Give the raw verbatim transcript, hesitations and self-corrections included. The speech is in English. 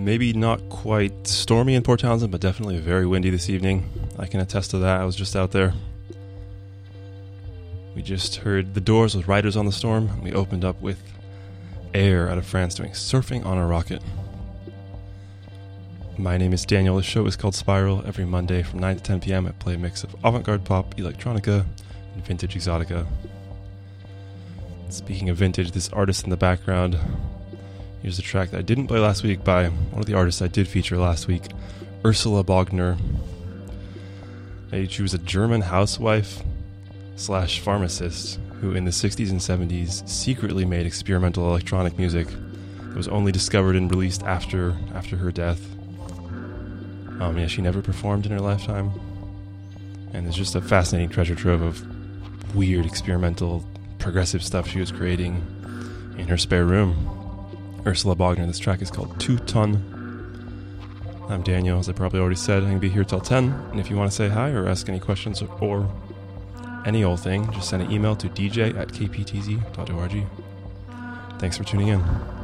maybe not quite stormy in Port Townsend, but definitely very windy this evening. I can attest to that. I was just out there. We just heard The Doors with Riders on the Storm, and we opened up with Air out of France doing Surfing on a Rocket. My name is Daniel. This show is called Spiral. Every Monday from nine to ten p.m. I play a mix of avant-garde pop, electronica, and vintage exotica. Speaking of vintage, this artist in the background, here's a track that I didn't play last week by one of the artists I did feature last week, Ursula Bogner. She was a German housewife slash pharmacist who in the sixties and seventies secretly made experimental electronic music that was only discovered and released after after her death. Um, yeah, she never performed in her lifetime. And there's just a fascinating treasure trove of weird experimental progressive stuff she was creating in her spare room. Ursula Bogner. This track is called Two Ton. I'm Daniel, as I probably already said. I'm going to be here till ten, and if you want to say hi or ask any questions or, or any old thing, just send an email to d j at k p t z dot org. Thanks for tuning in.